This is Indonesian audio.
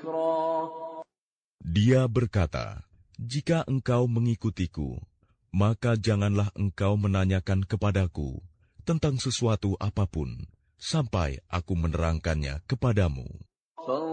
Dia berkata, "Jika engkau mengikutiku, maka janganlah engkau menanyakan kepadaku tentang sesuatu apapun, sampai aku menerangkannya kepadamu."